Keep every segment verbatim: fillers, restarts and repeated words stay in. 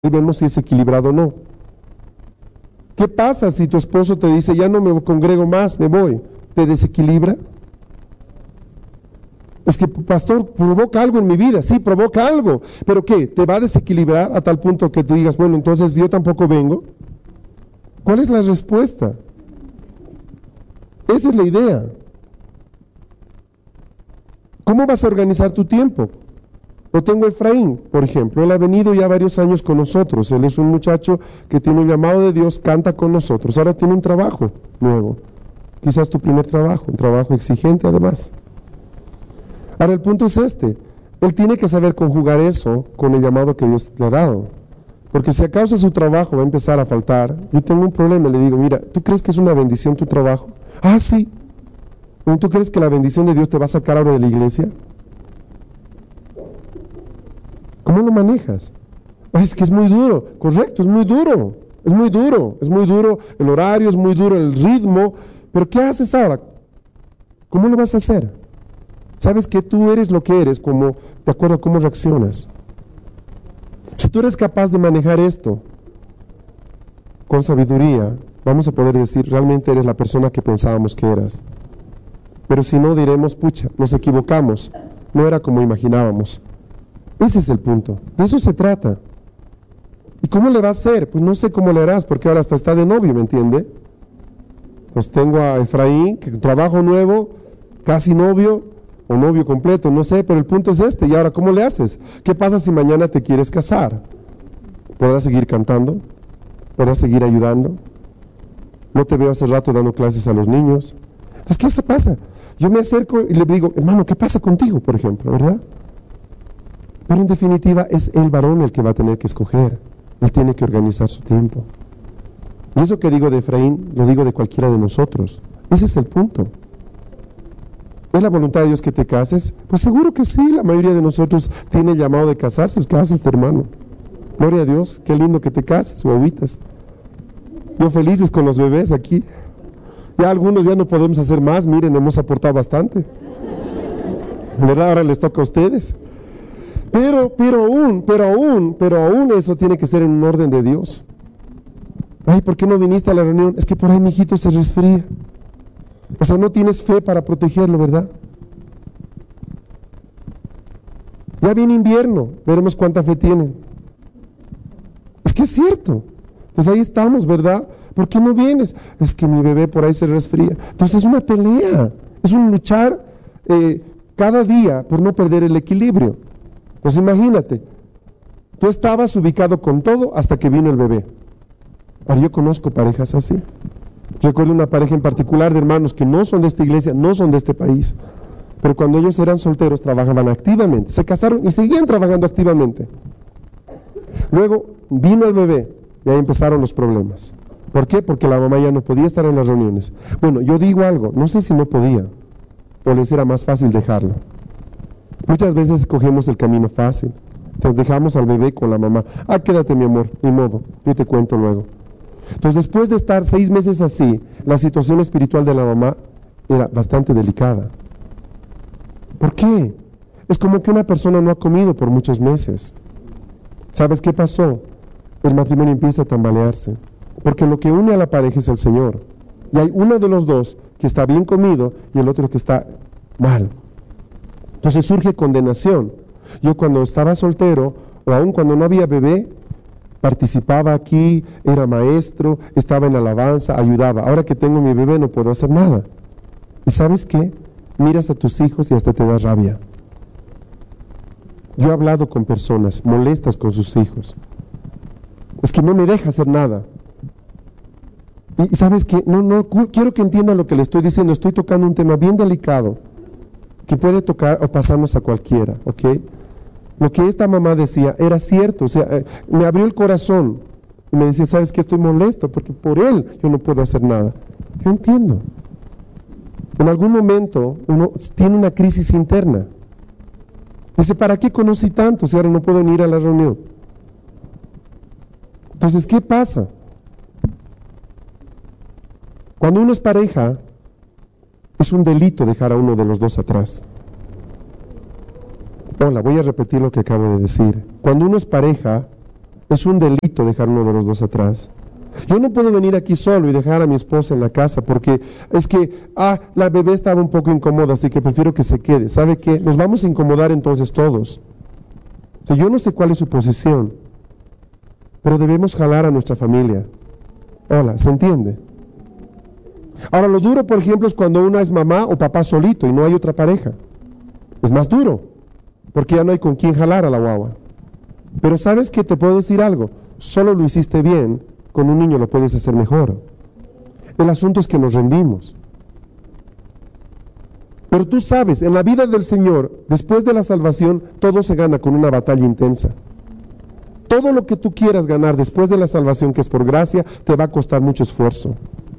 y vemos si es equilibrado o no. ¿Qué pasa si tu esposo te dice, ya no me congrego más, me voy? ¿Te desequilibra? Es que, pastor, provoca algo en mi vida. Sí, provoca algo. ¿Pero qué? ¿Te va a desequilibrar a tal punto que te digas, bueno, entonces yo tampoco vengo? ¿Cuál es la respuesta? Esa es la idea. ¿Cómo vas a organizar tu tiempo? Lo tengo a Efraín, por ejemplo. Él ha venido ya varios años con nosotros. Él es un muchacho que tiene un llamado de Dios, canta con nosotros. Ahora tiene un trabajo nuevo. Quizás tu primer trabajo, un trabajo exigente además. Ahora el punto es este. Él tiene que saber conjugar eso con el llamado que Dios le ha dado. Porque si a causa de su trabajo va a empezar a faltar, yo tengo un problema. Le digo, mira, ¿tú crees que es una bendición tu trabajo? Ah, sí. ¿Tú crees que la bendición de Dios te va a sacar ahora de la iglesia? ¿Cómo lo manejas? Ay, es que es muy duro. Correcto, es muy duro. Es muy duro. Es muy duro el horario, es muy duro el ritmo. Pero ¿qué haces ahora? ¿Cómo lo vas a hacer? Sabes que tú eres lo que eres, como de acuerdo a cómo reaccionas. Si tú eres capaz de manejar esto con sabiduría, vamos a poder decir, realmente eres la persona que pensábamos que eras. Pero si no, diremos, pucha, nos equivocamos, no era como imaginábamos. Ese es el punto, de eso se trata. ¿Y cómo le va a hacer? Pues no sé cómo le harás, porque ahora hasta está de novio, ¿me entiende? Pues tengo a Efraín, que trabajo nuevo, casi novio, o novio completo, no sé, pero el punto es este. ¿Y ahora cómo le haces? ¿Qué pasa si mañana te quieres casar? ¿Podrás seguir cantando? ¿Podrás seguir ayudando? No te veo hace rato dando clases a los niños. Entonces, ¿qué se pasa? Yo me acerco y le digo, hermano, ¿qué pasa contigo, por ejemplo, verdad? Pero en definitiva es el varón el que va a tener que escoger. Él tiene que organizar su tiempo. Y eso que digo de Efraín, lo digo de cualquiera de nosotros. Ese es el punto. ¿Es la voluntad de Dios que te cases? Pues seguro que sí, la mayoría de nosotros tiene el llamado de casarse. Pues cásate, hermano. Gloria a Dios, qué lindo que te cases, guaguitas. Yo felices con los bebés aquí. Ya algunos ya no podemos hacer más, miren, hemos aportado bastante. ¿Verdad? Ahora les toca a ustedes. Pero, pero aún, pero aún, pero aún eso tiene que ser en un orden de Dios. Ay, ¿por qué no viniste a la reunión? Es que por ahí mi hijito se resfría. O sea, no tienes fe para protegerlo, ¿verdad? Ya viene invierno, veremos cuánta fe tienen. Es que es cierto. Entonces ahí estamos, ¿verdad? ¿Por qué no vienes? Es que mi bebé por ahí se resfría. Entonces es una pelea, es un luchar eh, cada día por no perder el equilibrio. Pues imagínate, tú estabas ubicado con todo hasta que vino el bebé. Ahora yo conozco parejas así. Recuerdo una pareja en particular de hermanos que no son de esta iglesia, no son de este país, pero cuando ellos eran solteros trabajaban activamente, se casaron y seguían trabajando activamente. Luego vino el bebé y ahí empezaron los problemas. ¿Por qué? Porque la mamá ya no podía estar en las reuniones. Bueno, yo digo algo, no sé si no podía o les era más fácil dejarlo. Muchas veces cogemos el camino fácil, entonces dejamos al bebé con la mamá. Ah, quédate mi amor, ni modo, yo te cuento luego. Entonces después de estar seis meses así, la situación espiritual de la mamá era bastante delicada. ¿Por qué? Es como que una persona no ha comido por muchos meses. ¿Sabes qué pasó? El matrimonio empieza a tambalearse, porque lo que une a la pareja es el Señor. Y hay uno de los dos que está bien comido y el otro que está mal. Entonces surge condenación. Yo cuando estaba soltero, o aún cuando no había bebé, participaba aquí, era maestro, estaba en alabanza, ayudaba. Ahora que tengo mi bebé no puedo hacer nada. ¿Y sabes qué? Miras a tus hijos y hasta te da rabia. Yo he hablado con personas molestas con sus hijos. Es que no me deja hacer nada. Y ¿sabes qué? No, no, quiero que entiendan lo que le estoy diciendo. Estoy tocando un tema bien delicado que puede tocar o pasarnos a cualquiera, ¿ok? Lo que esta mamá decía era cierto, o sea, eh, me abrió el corazón y me decía, ¿sabes qué? Estoy molesto porque por él yo no puedo hacer nada. Yo entiendo. En algún momento uno tiene una crisis interna. Dice, ¿para qué conocí tanto si ahora no puedo ni ir a la reunión? Entonces, ¿qué pasa? Cuando uno es pareja, es un delito dejar a uno de los dos atrás. Hola, voy a repetir lo que acabo de decir. Cuando uno es pareja, Es un delito dejar uno de los dos atrás. Yo no puedo venir aquí solo y dejar a mi esposa en la casa porque es que, ah, la bebé estaba un poco incómoda, así que prefiero que se quede. ¿Sabe qué? Nos vamos a incomodar entonces todos. O sea, yo no sé cuál es su posición, pero debemos jalar a nuestra familia. Hola, ¿se entiende? Ahora, lo duro, por ejemplo, es cuando uno es mamá o papá solito y no hay otra pareja. Es más duro, porque ya no hay con quién jalar a la guagua. Pero ¿sabes qué? Te puedo decir algo. Solo lo hiciste bien, con un niño lo puedes hacer mejor. El asunto es que nos rendimos. Pero tú sabes, en la vida del Señor, después de la salvación, todo se gana con una batalla intensa. Todo lo que tú quieras ganar después de la salvación, que es por gracia, te va a costar mucho esfuerzo.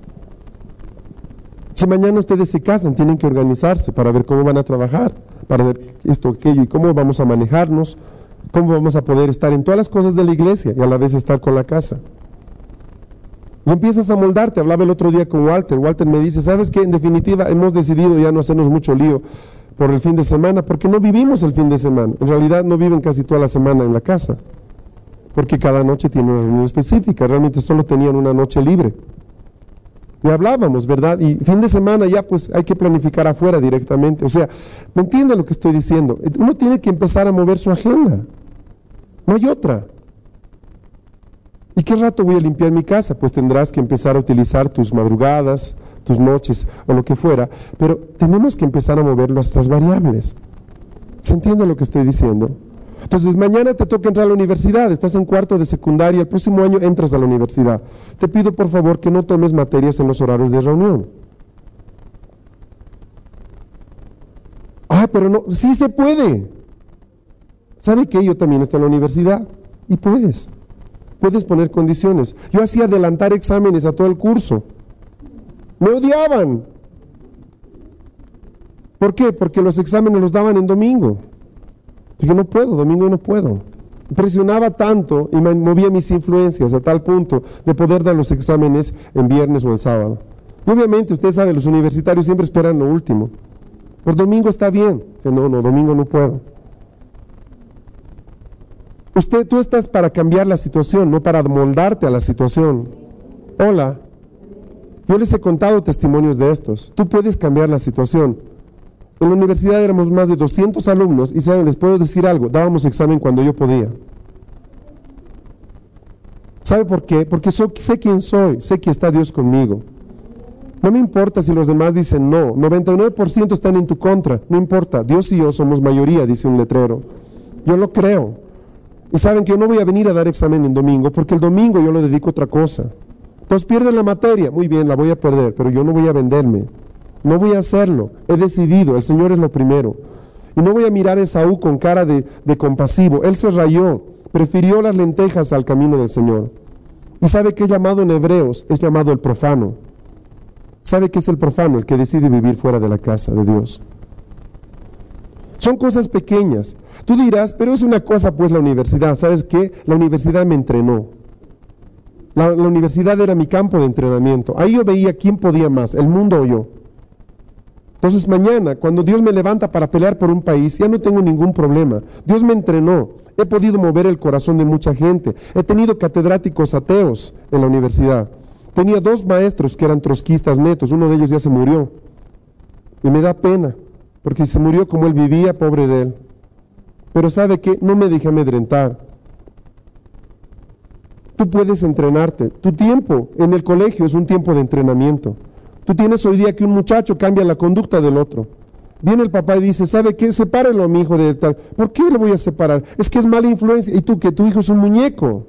Si mañana ustedes se casan, tienen que organizarse para ver cómo van a trabajar, para ver esto, aquello, y cómo vamos a manejarnos, cómo vamos a poder estar en todas las cosas de la iglesia y a la vez estar con la casa. Y empiezas a moldarte. Hablaba el otro día con Walter. Walter me dice, ¿sabes qué? En definitiva hemos decidido ya no hacernos mucho lío por el fin de semana, porque no vivimos el fin de semana. En realidad no viven casi toda la semana en la casa, porque cada noche tiene una reunión específica. Realmente solo tenían una noche libre. Y hablábamos, ¿verdad? Y fin de semana ya pues hay que planificar afuera directamente. O sea, ¿me entiende lo que estoy diciendo? Uno tiene que empezar a mover su agenda. No hay otra. ¿Y qué rato voy a limpiar mi casa? Pues tendrás que empezar a utilizar tus madrugadas, tus noches o lo que fuera, pero tenemos que empezar a mover nuestras variables. ¿Se entiende lo que estoy diciendo? Entonces mañana te toca entrar a la universidad, estás en cuarto de secundaria, el próximo año entras a la universidad. Te pido por favor que no tomes materias en los horarios de reunión. Ah, pero no, sí se puede. ¿Sabe qué? Yo también estoy en la universidad y puedes. Puedes poner condiciones. Yo hacía adelantar exámenes a todo el curso. Me odiaban. ¿Por qué? Porque los exámenes los daban en domingo. Dije, no puedo, domingo no puedo. Presionaba tanto y me movía mis influencias a tal punto de poder dar los exámenes en viernes o en sábado. Y obviamente, usted sabe, los universitarios siempre esperan lo último. Por domingo está bien. Dije, no, no, domingo no puedo. Usted, tú estás para cambiar la situación, no para moldarte a la situación. Hola. Yo les he contado testimonios de estos. Tú puedes cambiar la situación. En la universidad éramos más de doscientos alumnos y saben, les puedo decir algo, dábamos examen cuando yo podía. ¿Sabe por qué? Porque so, sé quién soy, sé que está Dios conmigo. No me importa si los demás dicen no, noventa y nueve por ciento están en tu contra, no importa, Dios y yo somos mayoría, dice un letrero. Yo lo creo. Y saben que yo no voy a venir a dar examen en domingo, porque el domingo yo lo dedico a otra cosa. Entonces pierden la materia, muy bien, la voy a perder, pero yo no voy a venderme. No voy a hacerlo, he decidido, el Señor es lo primero. Y no voy a mirar a Esaú con cara de, de compasivo, él se rayó, prefirió las lentejas al camino del Señor. Y sabe que es llamado en Hebreos, es llamado el profano. ¿Sabe qué es el profano? El que decide vivir fuera de la casa de Dios. Son cosas pequeñas. Tú dirás, pero es una cosa pues la universidad. ¿Sabes qué? La universidad me entrenó. La, la universidad era mi campo de entrenamiento. Ahí yo veía quién podía más, el mundo o yo. Entonces mañana, cuando Dios me levanta para pelear por un país, ya no tengo ningún problema. Dios me entrenó. He podido mover el corazón de mucha gente. He tenido catedráticos ateos en la universidad. Tenía dos maestros que eran trotskistas netos. Uno de ellos ya se murió. Y me da pena, porque se murió como él vivía, pobre de él. Pero ¿sabe qué? No me dejé amedrentar. Tú puedes entrenarte. Tu tiempo en el colegio es un tiempo de entrenamiento. Tú tienes hoy día que un muchacho cambia la conducta del otro. Viene el papá y dice, ¿sabe qué? Sepárelo a mi hijo de tal. ¿Por qué le voy a separar? Es que es mala influencia. Y tú, que tu hijo es un muñeco.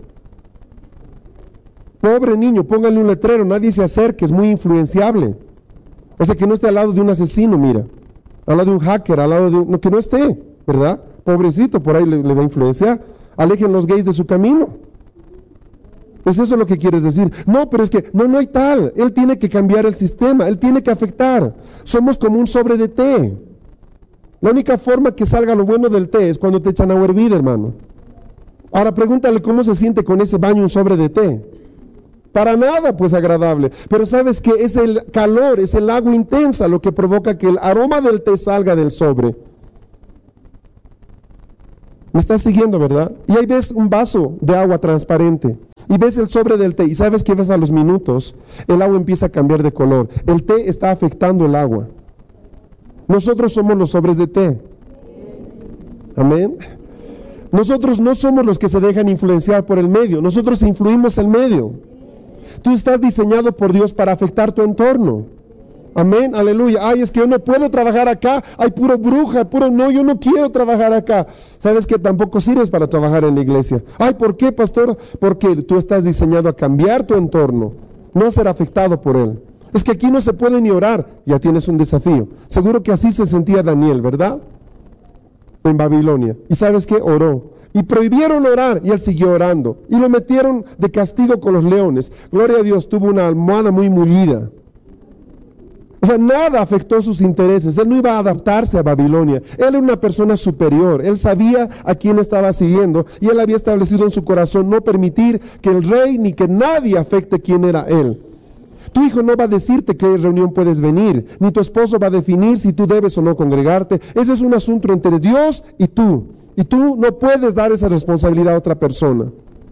Pobre niño, póngale un letrero, nadie se acerque, es muy influenciable. O sea, que no esté al lado de un asesino, mira. Al lado de un hacker, al lado de un... No, que no esté, ¿verdad? Pobrecito, por ahí le, le va a influenciar. Alejen los gays de su camino. ¿Es eso lo que quieres decir? No, pero es que, no, no hay tal. Él tiene que cambiar el sistema, él tiene que afectar. Somos como un sobre de té. La única forma que salga lo bueno del té es cuando te echan agua hervida, hermano. Ahora pregúntale cómo se siente con ese baño un sobre de té. Para nada, pues agradable. Pero sabes que es el calor, es el agua intensa lo que provoca que el aroma del té salga del sobre. Me estás siguiendo, ¿verdad? Y ahí ves un vaso de agua transparente. Y ves el sobre del té. Y sabes que ves a los minutos, el agua empieza a cambiar de color. El té está afectando el agua. Nosotros somos los sobres de té. Amén. Nosotros no somos los que se dejan influenciar por el medio. Nosotros influimos el medio. Tú estás diseñado por Dios para afectar tu entorno. Amén, aleluya. Ay, es que yo no puedo trabajar acá. Ay, puro bruja, puro no, yo no quiero trabajar acá. ¿Sabes que tampoco sirves para trabajar en la iglesia? Ay, ¿por qué, pastor? Porque tú estás diseñado a cambiar tu entorno, no a ser afectado por él. Es que aquí no se puede ni orar. Ya tienes un desafío. Seguro que así se sentía Daniel, ¿verdad? En Babilonia. ¿Y sabes qué? Oró. Y prohibieron orar y él siguió orando. Y lo metieron de castigo con los leones. Gloria a Dios, tuvo una almohada muy mullida. O sea, nada afectó sus intereses. Él no iba a adaptarse a Babilonia. Él era una persona superior. Él sabía a quién estaba siguiendo y él había establecido en su corazón no permitir que el rey ni que nadie afecte quién era él. Tu hijo no va a decirte qué reunión puedes venir, ni tu esposo va a definir si tú debes o no congregarte. Ese es un asunto entre Dios y tú. Y tú no puedes dar esa responsabilidad a otra persona.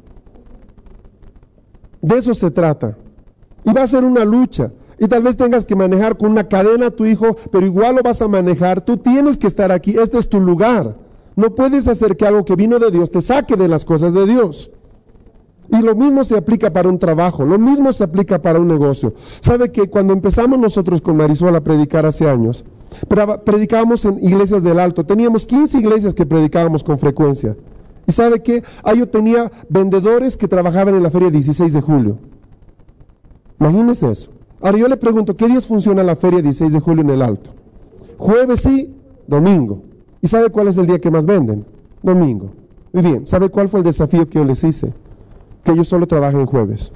De eso se trata. Y va a ser una lucha. Y tal vez tengas que manejar con una cadena a tu hijo, pero igual lo vas a manejar. Tú tienes que estar aquí. Este es tu lugar. No puedes hacer que algo que vino de Dios te saque de las cosas de Dios. Y lo mismo se aplica para un trabajo, lo mismo se aplica para un negocio. ¿Sabe que cuando empezamos nosotros con Marisol a predicar hace años, predicábamos en iglesias del Alto, teníamos quince iglesias que predicábamos con frecuencia. ¿Y sabe qué? Ahí yo tenía vendedores que trabajaban en la feria dieciséis de julio. Imagínese eso. Ahora yo le pregunto, ¿qué días funciona la feria dieciséis de julio en el Alto? Jueves sí, domingo. ¿Y sabe cuál es el día que más venden? Domingo. Muy bien, ¿sabe cuál fue el desafío que yo les hice? Que ellos solo trabajen jueves.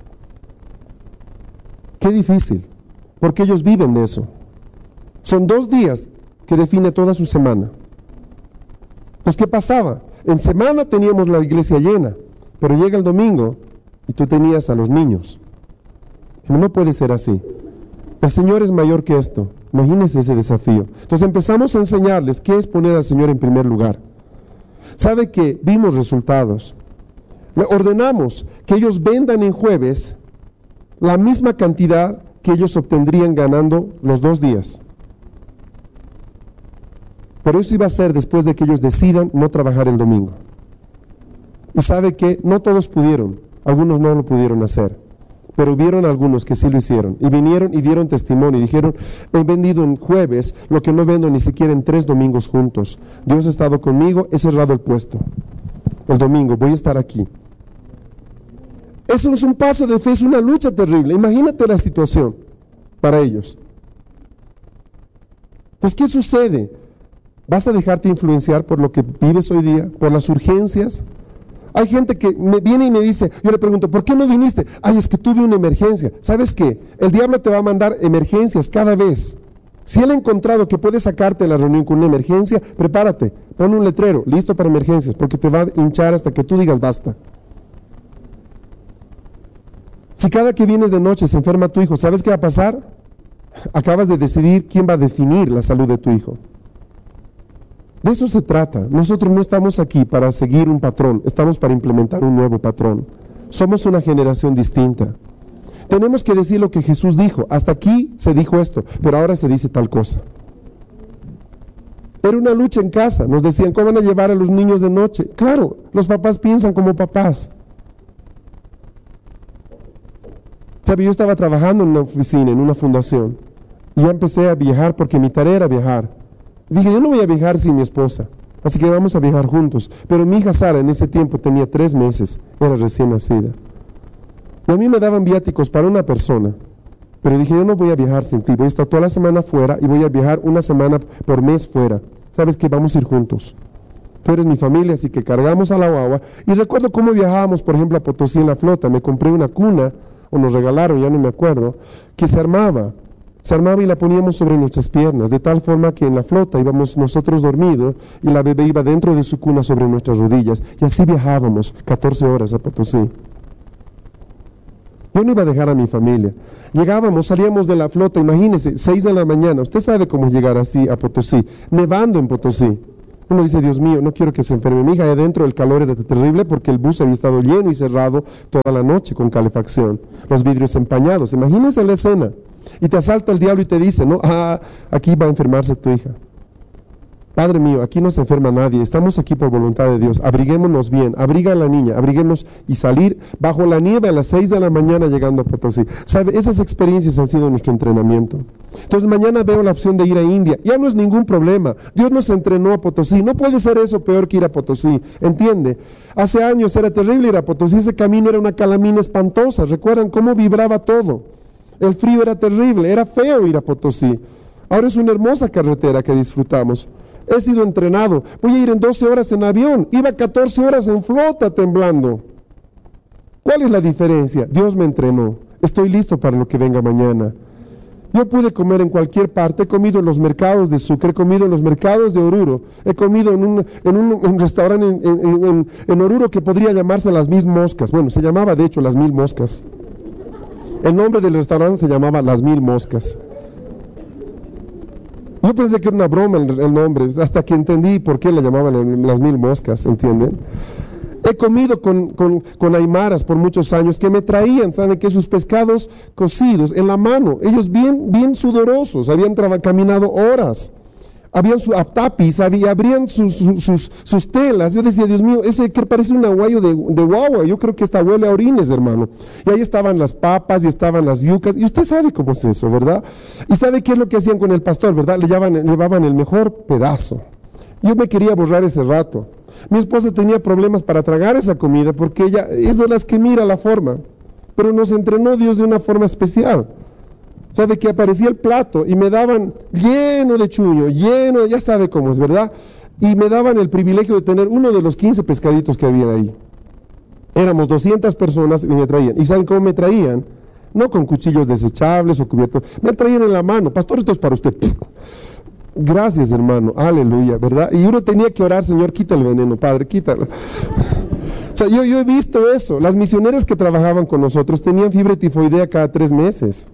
Qué difícil, porque ellos viven de eso. Son dos días que define toda su semana. Pues, ¿qué pasaba? En semana teníamos la iglesia llena, pero llega el domingo y tú tenías a los niños. No, no puede ser así. El Señor es mayor que esto. Imagínense ese desafío. Entonces empezamos a enseñarles qué es poner al Señor en primer lugar. ¿Sabe que vimos resultados? Le ordenamos que ellos vendan en jueves la misma cantidad que ellos obtendrían ganando los dos días. Pero eso iba a ser después de que ellos decidan no trabajar el domingo. Y sabe que no todos pudieron, algunos no lo pudieron hacer, pero hubieron algunos que sí lo hicieron. Y vinieron y dieron testimonio y dijeron, he vendido en jueves lo que no vendo ni siquiera en tres domingos juntos. Dios ha estado conmigo, he cerrado el puesto. El domingo voy a estar aquí. Eso es un paso de fe, es una lucha terrible. Imagínate la situación para ellos. Pues, ¿qué sucede? ¿Vas a dejarte influenciar por lo que vives hoy día? ¿Por las urgencias? Hay gente que me viene y me dice, yo le pregunto, ¿por qué no viniste? Ay, es que tuve una emergencia. ¿Sabes qué? El diablo te va a mandar emergencias cada vez. Si él ha encontrado que puede sacarte de la reunión con una emergencia, prepárate, pon un letrero, listo para emergencias, porque te va a hinchar hasta que tú digas basta. Si cada que vienes de noche se enferma tu hijo, ¿sabes qué va a pasar? Acabas de decidir quién va a definir la salud de tu hijo. De eso se trata. Nosotros no estamos aquí para seguir un patrón, estamos para implementar un nuevo patrón. Somos una generación distinta. Tenemos que decir lo que Jesús dijo. Hasta aquí se dijo esto, pero ahora se dice tal cosa. Era una lucha en casa. Nos decían, ¿cómo van a llevar a los niños de noche? Claro, los papás piensan como papás. ¿Sabe? Yo estaba trabajando en una oficina, en una fundación, y ya empecé a viajar porque mi tarea era viajar. Dije, yo no voy a viajar sin mi esposa, así que vamos a viajar juntos. Pero mi hija Sara en ese tiempo tenía tres meses, era recién nacida. Y a mí me daban viáticos para una persona, pero dije, yo no voy a viajar sin ti, voy a estar toda la semana fuera y voy a viajar una semana por mes fuera. ¿Sabes qué? Vamos a ir juntos. Tú eres mi familia, así que cargamos a la guagua. Y recuerdo cómo viajábamos, por ejemplo, a Potosí en la flota. Me compré una cuna, o nos regalaron, ya no me acuerdo, que se armaba. Se armaba y la poníamos sobre nuestras piernas, de tal forma que en la flota íbamos nosotros dormidos y la bebé iba dentro de su cuna sobre nuestras rodillas. Y así viajábamos catorce horas a Potosí. Yo no iba a dejar a mi familia. Llegábamos, salíamos de la flota, imagínense, seis de la mañana. Usted sabe cómo llegar así a Potosí, nevando en Potosí. Uno dice, Dios mío, no quiero que se enferme mi hija. Ahí adentro el calor era terrible porque el bus había estado lleno y cerrado toda la noche con calefacción. Los vidrios empañados. Imagínense la escena. Y te asalta el diablo y te dice, no, ah, aquí va a enfermarse tu hija. Padre mío, aquí no se enferma nadie, estamos aquí por voluntad de Dios, abriguémonos bien, abriga a la niña, abriguemos y salir bajo la nieve a las seis de la mañana llegando a Potosí. ¿Sabe? Esas experiencias han sido nuestro entrenamiento. Entonces mañana veo la opción de ir a India, ya no es ningún problema, Dios nos entrenó a Potosí, no puede ser eso peor que ir a Potosí, ¿entiende? Hace años era terrible ir a Potosí, ese camino era una calamina espantosa, ¿recuerdan cómo vibraba todo? El frío era terrible, era feo ir a Potosí, ahora es una hermosa carretera que disfrutamos. He sido entrenado, voy a ir en doce horas en avión, iba catorce horas en flota temblando. ¿Cuál es la diferencia? Dios me entrenó, estoy listo para lo que venga mañana. Yo pude comer en cualquier parte, he comido en los mercados de Sucre, he comido en los mercados de Oruro, he comido en un, en un, un restaurante en, en, en, en Oruro que podría llamarse Las Mil Moscas, bueno, se llamaba de hecho Las Mil Moscas. El nombre del restaurante se llamaba Las Mil Moscas. Yo pensé que era una broma el, el nombre, hasta que entendí por qué le llamaban Las Mil Moscas, ¿entienden? He comido con, con, con aymaras por muchos años que me traían, ¿saben qué? Sus pescados cocidos en la mano, ellos bien, bien sudorosos, habían caminado horas, habían su tapis, había, abrían sus, sus, sus, sus telas. Yo decía, Dios mío, ese que parece un aguayo de, de guagua, yo creo que esta huele a orines, hermano. Y ahí estaban las papas y estaban las yucas, y usted sabe cómo es eso, ¿verdad? Y sabe qué es lo que hacían con el pastor, ¿verdad? Le llevaban, le llevaban el mejor pedazo. Yo me quería borrar ese rato. Mi esposa tenía problemas para tragar esa comida porque ella es de las que mira la forma, pero nos entrenó Dios de una forma especial. Sabe que aparecía el plato y me daban lleno de chuño, lleno, ya sabe cómo es, ¿verdad? Y me daban el privilegio de tener uno de los quince pescaditos que había ahí. Éramos doscientas personas y me traían. ¿Y saben cómo me traían? No con cuchillos desechables o cubiertos, me traían en la mano. Pastor, esto es para usted. Gracias, hermano, aleluya, ¿verdad? Y uno tenía que orar, Señor, quita el veneno, Padre, quítalo. O sea, yo, yo he visto eso. Las misioneras que trabajaban con nosotros tenían fiebre tifoidea cada tres meses.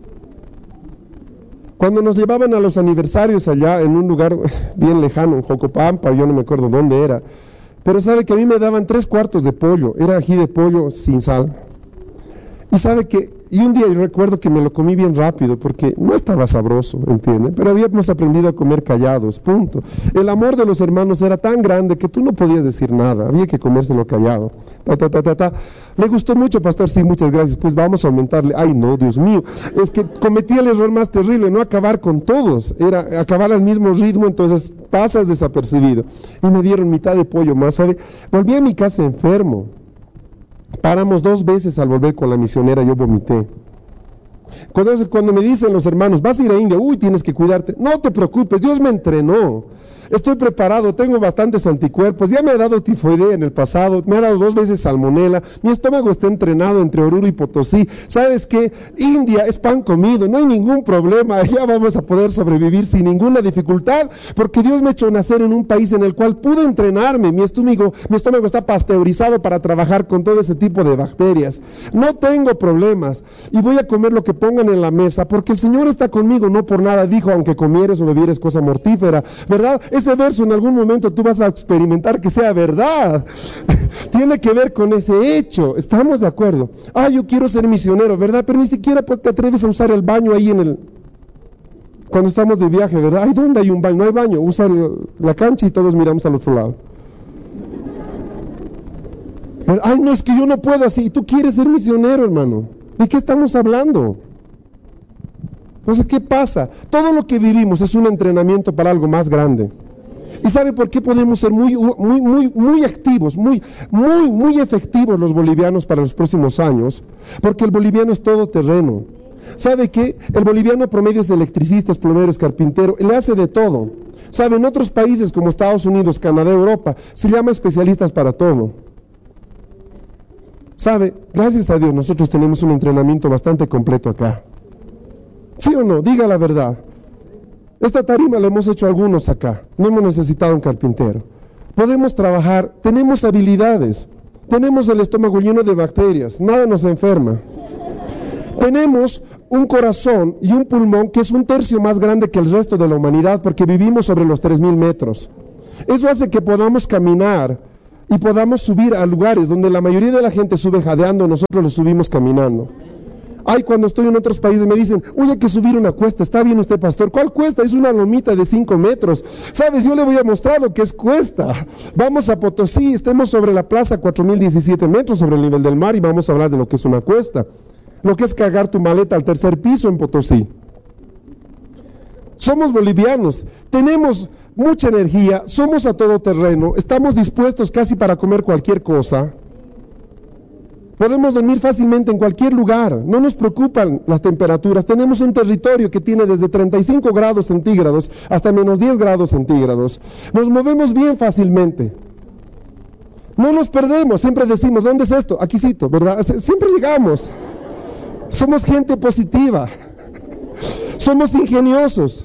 Cuando nos llevaban a los aniversarios allá en un lugar bien lejano, en Jocopampa, yo no me acuerdo dónde era, pero sabe que a mí me daban tres cuartos de pollo, era ají de pollo sin sal. Y sabe que, y un día yo recuerdo que me lo comí bien rápido porque no estaba sabroso, ¿entienden? Pero habíamos aprendido a comer callados, punto. El amor de los hermanos era tan grande que tú no podías decir nada, había que comérselo callado. Ta, ta, ta, ta, ta. ¿Le gustó mucho, pastor? Sí, muchas gracias. Pues vamos a aumentarle. Ay, no, Dios mío. Es que cometí el error más terrible, no acabar con todos, era acabar al mismo ritmo, entonces pasas desapercibido. Y me dieron mitad de pollo más, ¿sabe? Volví a mi casa enfermo. Paramos dos veces al volver con la misionera, yo vomité. Cuando, cuando me dicen los hermanos, vas a ir a India, uy, tienes que cuidarte. No te preocupes, Dios me entrenó. Estoy preparado, tengo bastantes anticuerpos, ya me ha dado tifoidea en el pasado, me ha dado dos veces salmonela, mi estómago está entrenado entre Oruro y Potosí. ¿Sabes qué? India es pan comido, no hay ningún problema, ya vamos a poder sobrevivir sin ninguna dificultad, porque Dios me ha hecho nacer en un país en el cual pude entrenarme, mi estómago, mi estómago está pasteurizado para trabajar con todo ese tipo de bacterias. No tengo problemas y voy a comer lo que pongan en la mesa, porque el Señor está conmigo, no por nada dijo, aunque comieres o bebieres cosa mortífera, ¿verdad? Ese verso en algún momento tú vas a experimentar que sea verdad. Tiene que ver con ese hecho. ¿Estamos de acuerdo? Ah, yo quiero ser misionero, ¿verdad? Pero ni siquiera pues, te atreves a usar el baño ahí en el... Cuando estamos de viaje, ¿verdad? Ay, ¿dónde hay un baño? No hay baño. Usa el, la cancha y todos miramos al otro lado. Pero, ay, no, es que yo no puedo así. Tú quieres ser misionero, hermano. ¿De qué estamos hablando? Entonces, ¿qué pasa? Todo lo que vivimos es un entrenamiento para algo más grande. ¿Y sabe por qué podemos ser muy, muy, muy, muy activos, muy, muy, muy efectivos los bolivianos para los próximos años? Porque el boliviano es todoterreno. ¿Sabe qué? El boliviano promedio es electricista, es plomero, es carpintero, le hace de todo. ¿Sabe? En otros países como Estados Unidos, Canadá, Europa, se llama especialistas para todo. ¿Sabe? Gracias a Dios nosotros tenemos un entrenamiento bastante completo acá. ¿Sí o no? Diga la verdad. Esta tarima la hemos hecho algunos acá, no hemos necesitado un carpintero. Podemos trabajar, tenemos habilidades, tenemos el estómago lleno de bacterias, nada nos enferma. Tenemos un corazón y un pulmón que es un tercio más grande que el resto de la humanidad porque vivimos sobre los tres mil metros. Eso hace que podamos caminar y podamos subir a lugares donde la mayoría de la gente sube jadeando, nosotros lo subimos caminando. Ay, cuando estoy en otros países me dicen, uy, hay que subir una cuesta. ¿Está bien usted, pastor? ¿Cuál cuesta? Es una lomita de cinco metros. ¿Sabes? Yo le voy a mostrar lo que es cuesta. Vamos a Potosí, estemos sobre la plaza, cuatro mil diecisiete metros sobre el nivel del mar, y vamos a hablar de lo que es una cuesta. Lo que es cargar tu maleta al tercer piso en Potosí. Somos bolivianos, tenemos mucha energía, somos a todo terreno, estamos dispuestos casi para comer cualquier cosa. Podemos dormir fácilmente en cualquier lugar, no nos preocupan las temperaturas. Tenemos un territorio que tiene desde treinta y cinco grados centígrados hasta menos diez grados centígrados. Nos movemos bien fácilmente. No nos perdemos, siempre decimos, ¿dónde es esto? Aquícito, ¿verdad? Siempre llegamos. Somos gente positiva. Somos ingeniosos.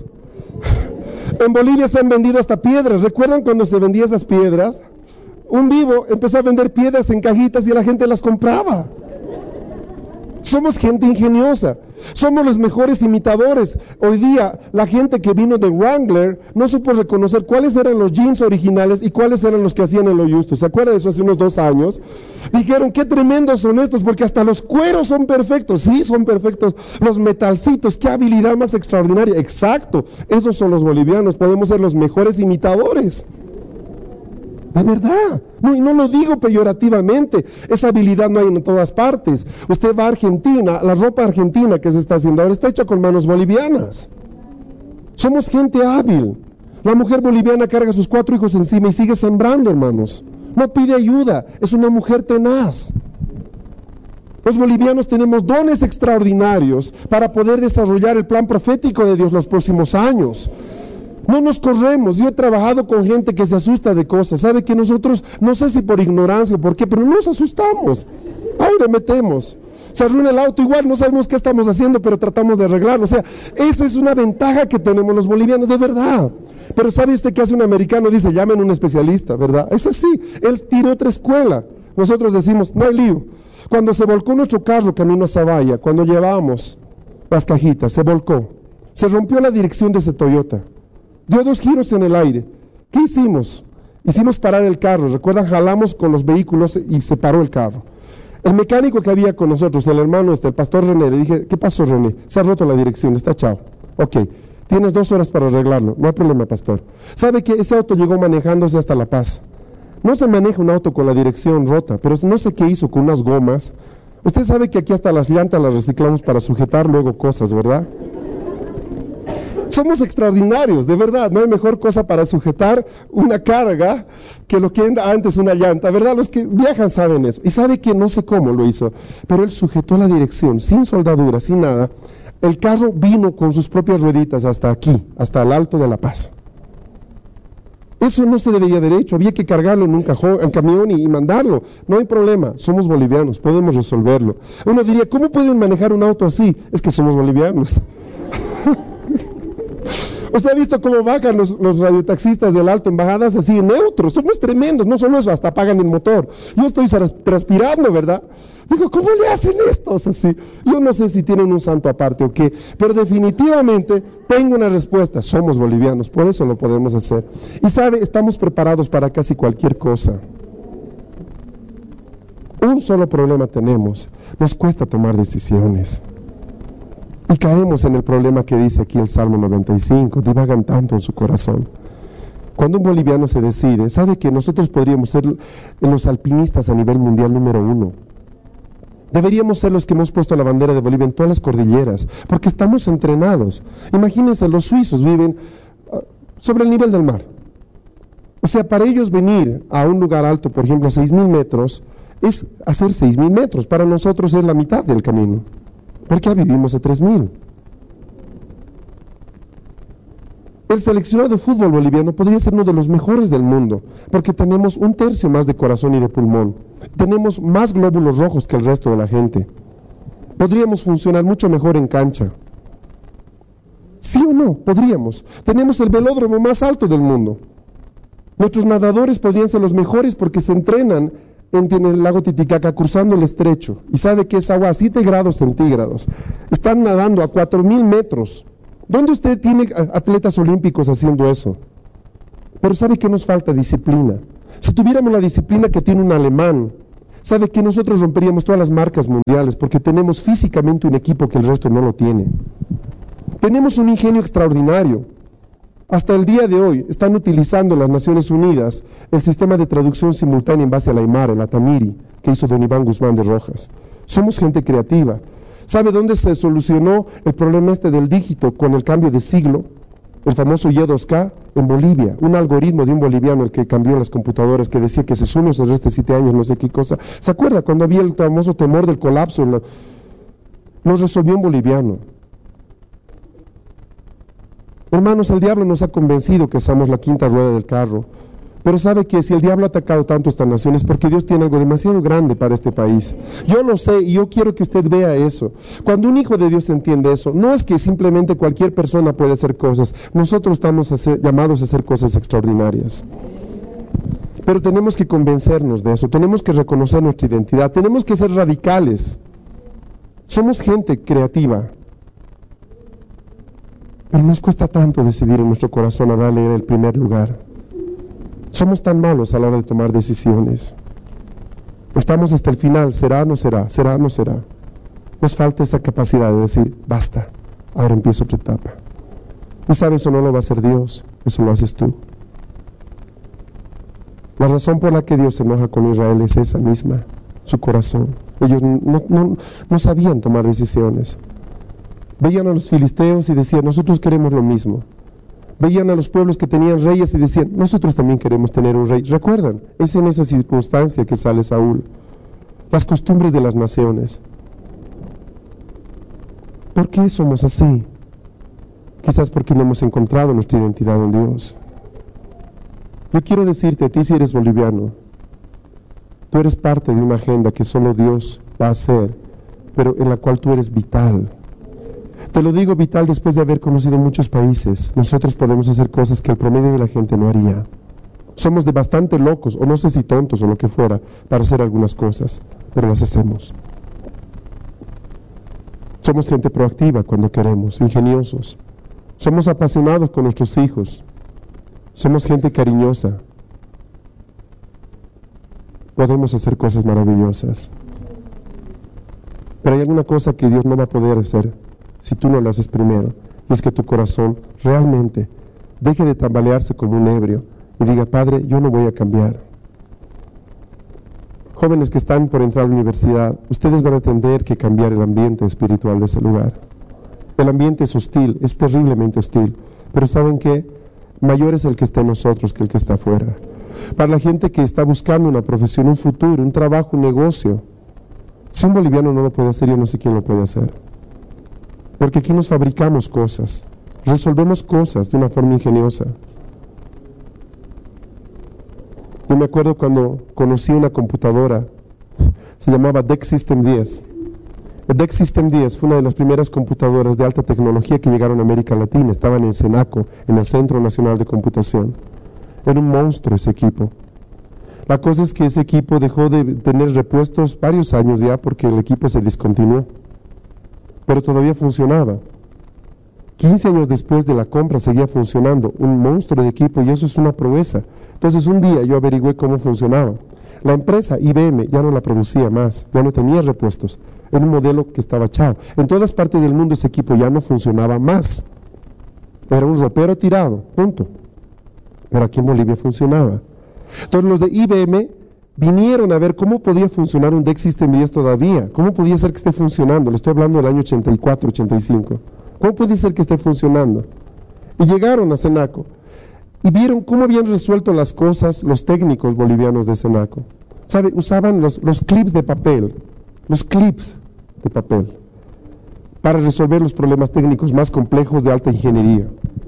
En Bolivia se han vendido hasta piedras. ¿Recuerdan cuando se vendían esas piedras? Un vivo empezó a vender piedras en cajitas y la gente las compraba. Somos gente ingeniosa. Somos los mejores imitadores. Hoy día la gente que vino de Wrangler no supo reconocer cuáles eran los jeans originales y cuáles eran los que hacían el Oyusto. ¿Se acuerda de eso hace unos dos años? Dijeron, qué tremendos son estos, porque hasta los cueros son perfectos. Sí, son perfectos. Los metalcitos, qué habilidad más extraordinaria. Exacto, esos son los bolivianos. Podemos ser los mejores imitadores. De verdad, no, y no lo digo peyorativamente, esa habilidad no hay en todas partes. Usted va a Argentina, la ropa argentina que se está haciendo ahora está hecha con manos bolivianas. Somos gente hábil. La mujer boliviana carga a sus cuatro hijos encima y sigue sembrando, hermanos. No pide ayuda, es una mujer tenaz. Los bolivianos tenemos dones extraordinarios para poder desarrollar el plan profético de Dios los próximos años. No nos corremos. Yo he trabajado con gente que se asusta de cosas. Sabe que nosotros, no sé si por ignorancia o por qué, pero no nos asustamos. Ahí le metemos. Se arruina el auto, igual no sabemos qué estamos haciendo, pero tratamos de arreglarlo. O sea, esa es una ventaja que tenemos los bolivianos, de verdad. Pero ¿sabe usted qué hace un americano? Dice, llamen a un especialista, ¿verdad? Es así, él tiene otra escuela. Nosotros decimos, no hay lío. Cuando se volcó nuestro carro camino a Zavalla, cuando llevábamos las cajitas, se volcó. Se rompió la dirección de ese Toyota. Dio dos giros en el aire. ¿Qué hicimos? Hicimos parar el carro. ¿Recuerdan? Jalamos con los vehículos y se paró el carro. El mecánico que había con nosotros, el hermano este, el pastor René, le dije, ¿qué pasó, René? Se ha roto la dirección, está chao. Ok, tienes dos horas para arreglarlo. No hay problema, pastor. ¿Sabe que ese auto llegó manejándose hasta La Paz? No se maneja un auto con la dirección rota, pero no sé qué hizo con unas gomas. Usted sabe que aquí hasta las llantas las reciclamos para sujetar luego cosas, ¿verdad? Somos extraordinarios, de verdad. No hay mejor cosa para sujetar una carga que lo que era antes una llanta, ¿verdad? Los que viajan saben eso. Y sabe que no sé cómo lo hizo, pero él sujetó la dirección sin soldadura, sin nada. El carro vino con sus propias rueditas hasta aquí, hasta el Alto de La Paz. Eso no se debería haber hecho, había que cargarlo en un cajón, en camión y, y mandarlo. No hay problema, somos bolivianos, podemos resolverlo. Uno diría, ¿cómo pueden manejar un auto así? Es que somos bolivianos. ¿Usted ha visto cómo bajan los, los radiotaxistas del Alto en bajadas así en neutros? Somos tremendos, no solo eso, hasta apagan el motor. Yo estoy transpirando, ¿verdad? Digo, ¿cómo le hacen estos así? Yo no sé si tienen un santo aparte o qué, pero definitivamente tengo una respuesta. Somos bolivianos, por eso lo podemos hacer. Y sabe, estamos preparados para casi cualquier cosa. Un solo problema tenemos, nos cuesta tomar decisiones. Y caemos en el problema que dice aquí el Salmo noventa y cinco, divagan tanto en su corazón. Cuando un boliviano se decide, sabe que nosotros podríamos ser los alpinistas a nivel mundial número uno. Deberíamos ser los que hemos puesto la bandera de Bolivia en todas las cordilleras, porque estamos entrenados. Imagínense, los suizos viven sobre el nivel del mar. O sea, para ellos venir a un lugar alto, por ejemplo, a seis mil metros, es hacer seis mil metros. Para nosotros es la mitad del camino. Porque ya vivimos a tres mil. El seleccionado de fútbol boliviano podría ser uno de los mejores del mundo, porque tenemos un tercio más de corazón y de pulmón. Tenemos más glóbulos rojos que el resto de la gente. Podríamos funcionar mucho mejor en cancha. ¿Sí o no? Podríamos. Tenemos el velódromo más alto del mundo. Nuestros nadadores podrían ser los mejores porque se entrenan en el lago Titicaca cruzando el estrecho, y sabe que es agua a siete grados centígrados. Están nadando a cuatro mil metros. ¿Dónde usted tiene atletas olímpicos haciendo eso? Pero ¿sabe qué nos falta? Disciplina. Si tuviéramos la disciplina que tiene un alemán, ¿sabe que nosotros romperíamos todas las marcas mundiales? Porque tenemos físicamente un equipo que el resto no lo tiene. Tenemos un ingenio extraordinario. Hasta el día de hoy están utilizando las Naciones Unidas el sistema de traducción simultánea en base al Aymara, el Atamiri, que hizo don Iván Guzmán de Rojas. Somos gente creativa. ¿Sabe dónde se solucionó el problema este del dígito con el cambio de siglo? El famoso Y dos K en Bolivia, un algoritmo de un boliviano el que cambió las computadoras, que decía que se sume o se reste siete años, no sé qué cosa. ¿Se acuerda cuando había el famoso temor del colapso? Lo, lo resolvió un boliviano. Hermanos, el diablo nos ha convencido que somos la quinta rueda del carro. Pero sabe que si el diablo ha atacado tanto a esta nación es porque Dios tiene algo demasiado grande para este país. Yo lo sé y yo quiero que usted vea eso. Cuando un hijo de Dios entiende eso, no es que simplemente cualquier persona puede hacer cosas. Nosotros estamos a ser, llamados a hacer cosas extraordinarias. Pero tenemos que convencernos de eso, tenemos que reconocer nuestra identidad, tenemos que ser radicales. Somos gente creativa. Pero nos cuesta tanto decidir en nuestro corazón a darle el primer lugar. Somos tan malos a la hora de tomar decisiones. Estamos hasta el final, será, no será, será, no será. Nos falta esa capacidad de decir, basta, ahora empieza otra etapa. Y sabes, eso no lo va a hacer Dios, eso lo haces tú. La razón por la que Dios se enoja con Israel es esa misma, su corazón. Ellos no, no, no sabían tomar decisiones. Veían a los filisteos y decían, nosotros queremos lo mismo. Veían a los pueblos que tenían reyes y decían, nosotros también queremos tener un rey. ¿Recuerdan? Es en esa circunstancia que sale Saúl. Las costumbres de las naciones. ¿Por qué somos así? Quizás porque no hemos encontrado nuestra identidad en Dios. Yo quiero decirte a ti, si eres boliviano, tú eres parte de una agenda que solo Dios va a hacer, pero en la cual tú eres vital. Te lo digo vital después de haber conocido muchos países. Nosotros podemos hacer cosas que el promedio de la gente no haría. Somos de bastante locos, o no sé si tontos o lo que fuera, para hacer algunas cosas, pero las hacemos. Somos gente proactiva cuando queremos, ingeniosos. Somos apasionados con nuestros hijos. Somos gente cariñosa. Podemos hacer cosas maravillosas. Pero hay alguna cosa que Dios no va a poder hacer si tú no lo haces primero, y es que tu corazón realmente deje de tambalearse como un ebrio y diga, Padre, yo no voy a cambiar. Jóvenes que están por entrar a la universidad, ustedes van a tener que cambiar el ambiente espiritual de ese lugar. El ambiente es hostil, es terriblemente hostil, pero ¿saben qué? Mayor es el que está en nosotros que el que está afuera. Para la gente que está buscando una profesión, un futuro, un trabajo, un negocio, si un boliviano no lo puede hacer, yo no sé quién lo puede hacer. Porque aquí nos fabricamos cosas, resolvemos cosas de una forma ingeniosa. Yo me acuerdo cuando conocí una computadora, se llamaba D E C System diez. El D E C System diez fue una de las primeras computadoras de alta tecnología que llegaron a América Latina, estaban en Cenaco, en el Centro Nacional de Computación. Era un monstruo ese equipo. La cosa es que ese equipo dejó de tener repuestos varios años ya porque el equipo se discontinuó. Pero todavía funcionaba. quince años después de la compra seguía funcionando, un monstruo de equipo, y eso es una proeza. Entonces un día yo averigüé cómo funcionaba. La empresa I B M ya no la producía más, ya no tenía repuestos, era un modelo que estaba chao. En todas partes del mundo ese equipo ya no funcionaba más. Era un ropero tirado, punto. Pero aquí en Bolivia funcionaba. Entonces los de I B M vinieron a ver cómo podía funcionar un D E C System diez todavía, cómo podía ser que esté funcionando. Le estoy hablando del año ochenta y cuatro, ochenta y cinco. ¿Cómo podía ser que esté funcionando? Y llegaron a Cenaco y vieron cómo habían resuelto las cosas los técnicos bolivianos de Cenaco. ¿Sabe? Usaban los, los clips de papel, los clips de papel, para resolver los problemas técnicos más complejos de alta ingeniería.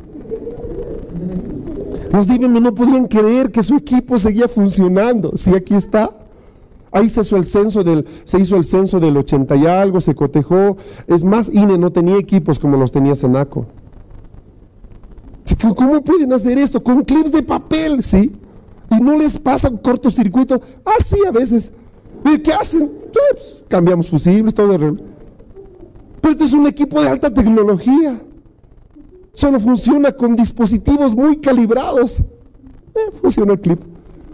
Los D I B M no podían creer que su equipo seguía funcionando. Sí, aquí está. Ahí se hizo el censo del, se hizo el censo del ochenta y algo, se cotejó. Es más, I N E no tenía equipos como los tenía Cenaco. ¿Cómo pueden hacer esto? Con clips de papel, ¿sí? Y no les pasa un cortocircuito. Ah, sí, a veces. ¿Qué hacen? Pues, cambiamos fusibles, todo. Pero esto es un equipo de alta tecnología. Solo funciona con dispositivos muy calibrados. Eh, funciona el clip.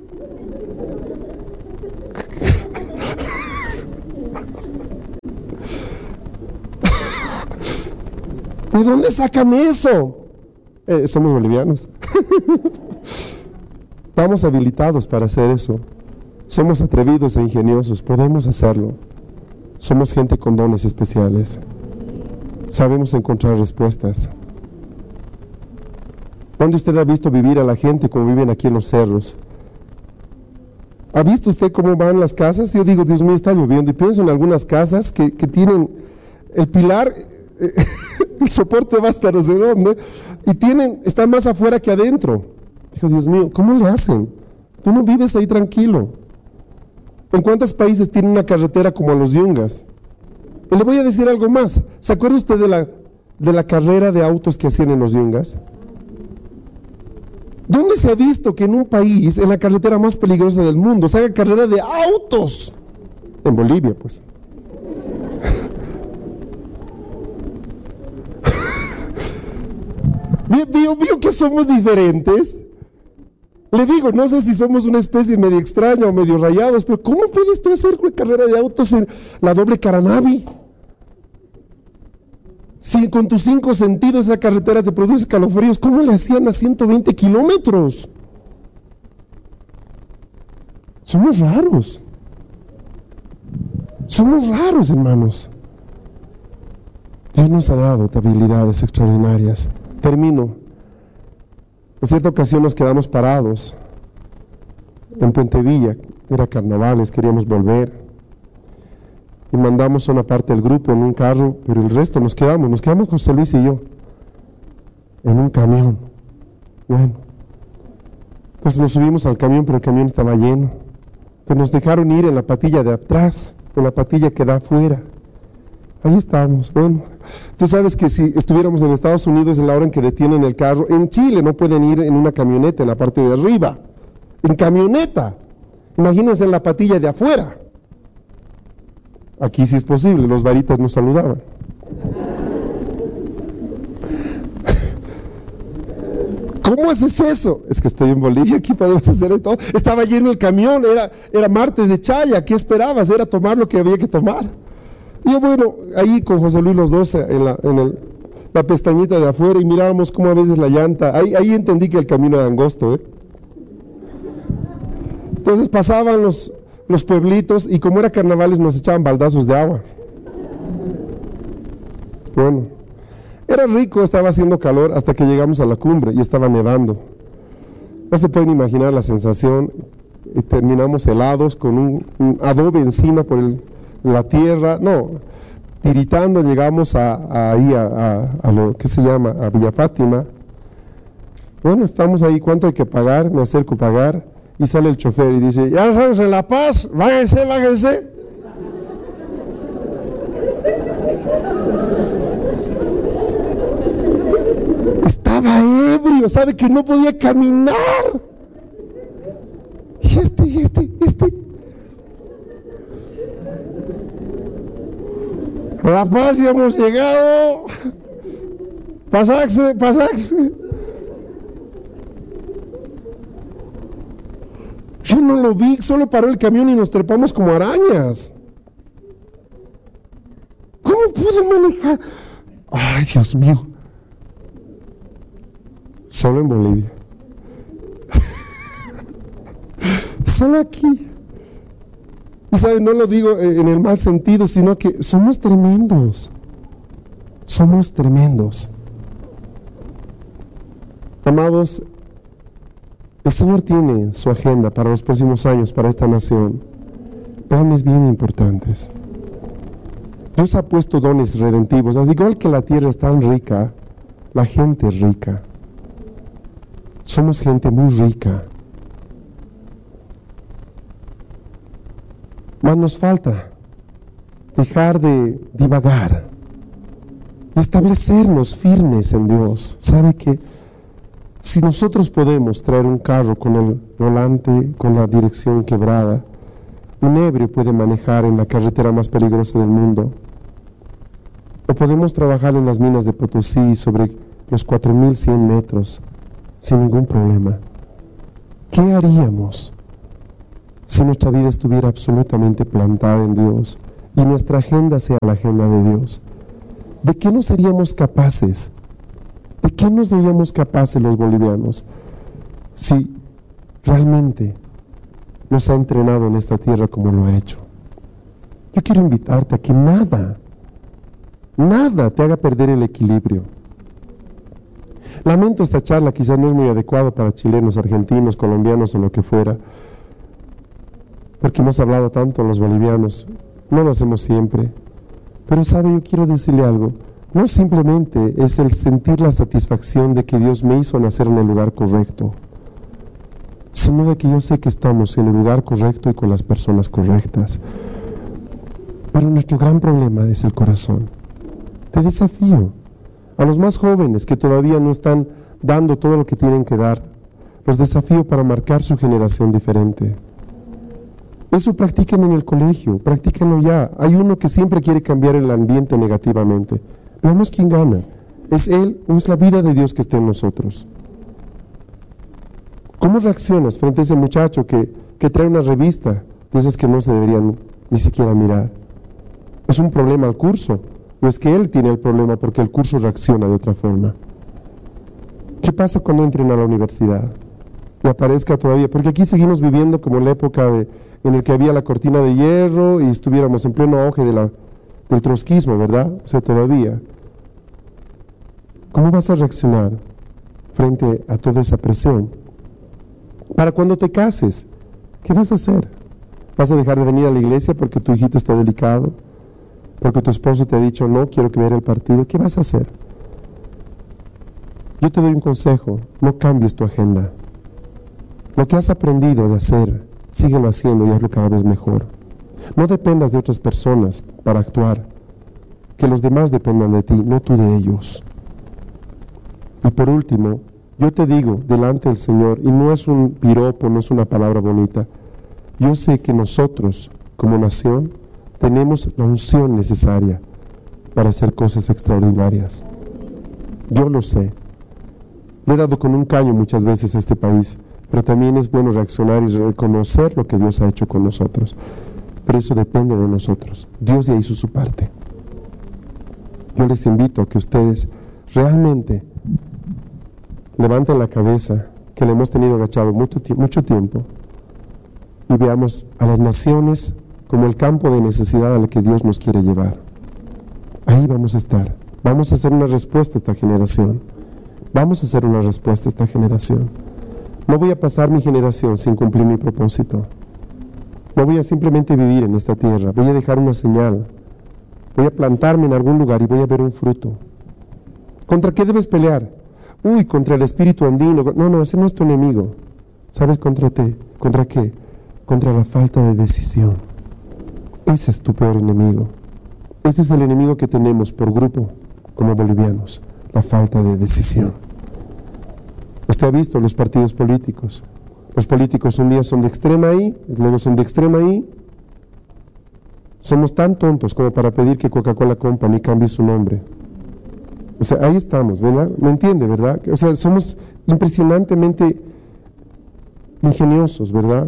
¿De dónde sacan eso? Eh, somos bolivianos. Estamos habilitados para hacer eso. Somos atrevidos e ingeniosos, podemos hacerlo. Somos gente con dones especiales. Sabemos encontrar respuestas. ¿Cuándo usted ha visto vivir a la gente como viven aquí en los cerros? ¿Ha visto usted cómo van las casas? Yo digo, Dios mío, está lloviendo. Y pienso en algunas casas que, que tienen el pilar, eh, el soporte va hasta no sé dónde, y tienen, están más afuera que adentro. Digo, Dios mío, ¿cómo le hacen? Tú no vives ahí tranquilo. ¿En cuántos países tienen una carretera como los Yungas? Y le voy a decir algo más. ¿Se acuerda usted de la, de la carrera de autos que hacían en los Yungas? ¿Dónde se ha visto que en un país, en la carretera más peligrosa del mundo, se haga carrera de autos? En Bolivia, pues. ¿Vio, vio que somos diferentes? Le digo, no sé si somos una especie medio extraña o medio rayados, pero ¿cómo puedes tú hacer una carrera de autos en la doble Caranavi? Si con tus cinco sentidos esa carretera te produce escalofríos, ¿cómo le hacían a ciento veinte kilómetros? Somos raros. Somos raros, hermanos. Dios nos ha dado habilidades extraordinarias. Termino. En cierta ocasión nos quedamos parados en Puente Villa, era carnavales, queríamos volver y mandamos a una parte del grupo en un carro, pero el resto nos quedamos, nos quedamos José Luis y yo en un camión. Bueno, entonces nos subimos al camión, pero el camión estaba lleno, entonces nos dejaron ir en la patilla de atrás, en la patilla que da afuera. Ahí estamos. Bueno, tú sabes que si estuviéramos en Estados Unidos en la hora en que detienen el carro, en Chile no pueden ir en una camioneta en la parte de arriba, en camioneta, imagínense en la patilla de afuera. Aquí sí es posible, los varitas nos saludaban. ¿Cómo haces eso? Es que estoy en Bolivia, aquí podemos hacer de todo. Estaba lleno el camión, era, era martes de chaya, ¿qué esperabas? Era tomar lo que había que tomar. Y yo, bueno, ahí con José Luis los dos en la, en el, la pestañita de afuera y mirábamos cómo a veces la llanta, ahí, ahí entendí que el camino era angosto, ¿eh? Entonces pasaban los, los pueblitos y como era carnavales nos echaban baldazos de agua. Bueno, era rico, estaba haciendo calor hasta que llegamos a la cumbre y estaba nevando. No se pueden imaginar la sensación, y terminamos helados con un, un adobe encima por el la tierra, no, tiritando llegamos a, a ahí a, a, a lo que se llama, a Villa Fátima. Bueno, estamos ahí, ¿cuánto hay que pagar? Me acerco a pagar y sale el chofer y dice, ya estamos en La Paz, bájense, bájense. Estaba ebrio, sabe que no podía caminar. Y este, este, este La Paz, ya hemos llegado. Pasaxe, pasaxe. Yo no lo vi, solo paró el camión y nos trepamos como arañas. ¿Cómo pude manejar? Ay, Dios mío. Solo en Bolivia. Solo aquí. Y saben, no lo digo en el mal sentido, sino que somos tremendos. Somos tremendos. Amados, el Señor tiene su agenda para los próximos años, para esta nación. Planes bien importantes. Dios ha puesto dones redentivos. Al igual que la tierra es tan rica, la gente es rica. Somos gente muy rica. Mas nos falta dejar de divagar y establecernos firmes en Dios. ¿Sabe que si nosotros podemos traer un carro con el volante, con la dirección quebrada, un ebrio puede manejar en la carretera más peligrosa del mundo? O podemos trabajar en las minas de Potosí sobre los cuatro mil cien metros sin ningún problema. ¿Qué haríamos si nuestra vida estuviera absolutamente plantada en Dios y nuestra agenda sea la agenda de Dios? ¿De qué no seríamos capaces? ¿De qué no seríamos capaces los bolivianos si realmente nos ha entrenado en esta tierra como lo ha hecho? Yo quiero invitarte a que nada, nada te haga perder el equilibrio. Lamento esta charla, quizás no es muy adecuada para chilenos, argentinos, colombianos o lo que fuera, porque hemos hablado tanto los bolivianos, no lo hacemos siempre, pero sabe, yo quiero decirle algo, no simplemente es el sentir la satisfacción de que Dios me hizo nacer en el lugar correcto, sino de que yo sé que estamos en el lugar correcto y con las personas correctas. Pero nuestro gran problema es el corazón. Te desafío a los más jóvenes que todavía no están dando todo lo que tienen que dar, los desafío para marcar su generación diferente. Eso practiquen en el colegio, practíquenlo ya. Hay uno que siempre quiere cambiar el ambiente negativamente. Veamos quién gana. ¿Es él o es la vida de Dios que está en nosotros? ¿Cómo reaccionas frente a ese muchacho que, que trae una revista de esas que no se deberían ni siquiera mirar? ¿Es un problema al curso? ¿O es que él tiene el problema porque el curso reacciona de otra forma? ¿Qué pasa cuando entren a la universidad y aparezca todavía? Porque aquí seguimos viviendo como en la época de, en el que había la cortina de hierro y estuviéramos en pleno auge de la, del trotskismo, ¿verdad? O sea, todavía. ¿Cómo vas a reaccionar frente a toda esa presión? Para cuando te cases, ¿qué vas a hacer? ¿Vas a dejar de venir a la iglesia porque tu hijito está delicado? ¿Porque tu esposo te ha dicho, no, quiero que vea el partido? ¿Qué vas a hacer? Yo te doy un consejo, no cambies tu agenda. Lo que has aprendido de hacer, síguelo haciendo y hazlo cada vez mejor. No dependas de otras personas para actuar, que los demás dependan de ti, no tú de ellos. Y por último, yo te digo delante del Señor, y no es un piropo, no es una palabra bonita, yo sé que nosotros, como nación, tenemos la unción necesaria para hacer cosas extraordinarias. Yo lo sé. Le he dado con un caño muchas veces a este país, pero también es bueno reaccionar y reconocer lo que Dios ha hecho con nosotros. Pero eso depende de nosotros. Dios ya hizo su parte. Yo les invito a que ustedes realmente levanten la cabeza, que le hemos tenido agachado mucho, mucho tiempo, y veamos a las naciones como el campo de necesidad al que Dios nos quiere llevar. Ahí vamos a estar. Vamos a hacer una respuesta a esta generación. Vamos a hacer una respuesta a esta generación. No voy a pasar mi generación sin cumplir mi propósito. No voy a simplemente vivir en esta tierra. Voy a dejar una señal. Voy a plantarme en algún lugar y voy a ver un fruto. ¿Contra qué debes pelear? Uy, contra el espíritu andino. No, no, ese no es tu enemigo. ¿Sabes contra qué? ¿Contra qué? Contra la falta de decisión. Ese es tu peor enemigo. Ese es el enemigo que tenemos por grupo como bolivianos, la falta de decisión. Usted ha visto los partidos políticos. Los políticos un día son de extrema ahí, luego son de extrema ahí. Somos tan tontos como para pedir que Coca-Cola Company cambie su nombre. O sea, ahí estamos, ¿verdad? ¿Me entiende, verdad? O sea, somos impresionantemente ingeniosos, ¿verdad?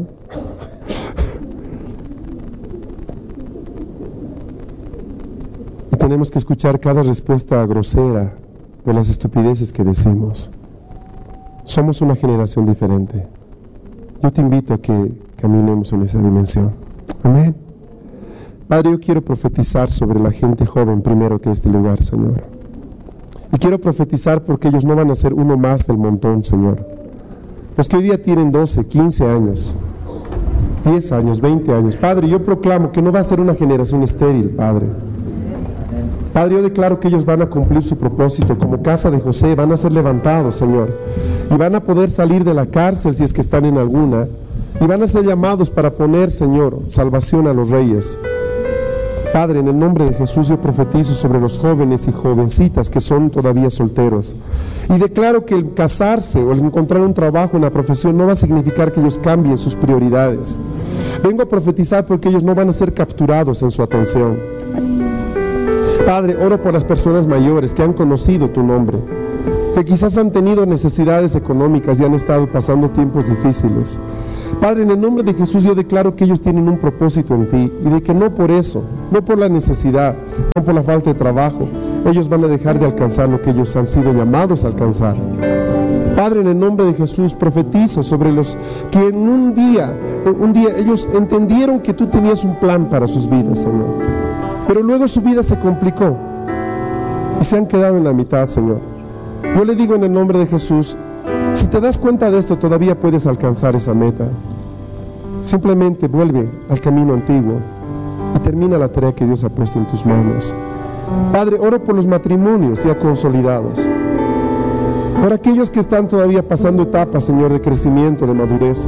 Y tenemos que escuchar cada respuesta grosera por las estupideces que decimos. Somos una generación diferente. Yo te invito a que caminemos en esa dimensión. Amén. Padre, yo quiero profetizar sobre la gente joven primero que este lugar, Señor. Y quiero profetizar porque ellos no van a ser uno más del montón, Señor. Los que hoy día tienen doce, quince años, diez años, veinte años. Padre, yo proclamo que no va a ser una generación estéril, Padre. Padre, yo declaro que ellos van a cumplir su propósito como casa de José, van a ser levantados, Señor, y van a poder salir de la cárcel si es que están en alguna, y van a ser llamados para poner, Señor, salvación a los reyes. Padre, en el nombre de Jesús yo profetizo sobre los jóvenes y jovencitas que son todavía solteros, y declaro que el casarse o el encontrar un trabajo, una profesión, no va a significar que ellos cambien sus prioridades. Vengo a profetizar porque ellos no van a ser capturados en su atención. Padre, oro por las personas mayores que han conocido tu nombre, que quizás han tenido necesidades económicas y han estado pasando tiempos difíciles. Padre, en el nombre de Jesús yo declaro que ellos tienen un propósito en ti y de que no por eso, no por la necesidad, no por la falta de trabajo, ellos van a dejar de alcanzar lo que ellos han sido llamados a alcanzar. Padre, en el nombre de Jesús, profetizo sobre los que en un día, un día ellos entendieron que tú tenías un plan para sus vidas, Señor. Pero luego su vida se complicó y se han quedado en la mitad, Señor. Yo le digo en el nombre de Jesús, si te das cuenta de esto, todavía puedes alcanzar esa meta. Simplemente vuelve al camino antiguo y termina la tarea que Dios ha puesto en tus manos. Padre, oro por los matrimonios ya consolidados, por aquellos que están todavía pasando etapas, Señor, de crecimiento, de madurez.